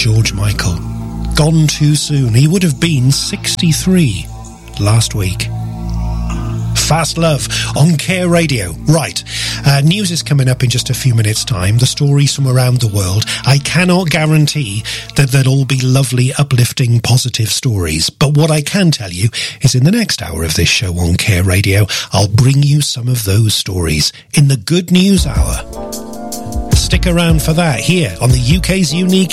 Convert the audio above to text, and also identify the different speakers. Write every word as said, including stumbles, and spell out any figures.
Speaker 1: George Michael. Gone too soon. He would have been sixty-three last week. Fast Love on Care Radio. Right, uh, news is coming up in just a few minutes' time. The stories from around the world. I cannot guarantee that they'll all be lovely, uplifting, positive stories. But what I can tell you is in the next hour of this show on Care Radio, I'll bring you some of those stories in the Good News Hour. Stick around for that here on the U K's unique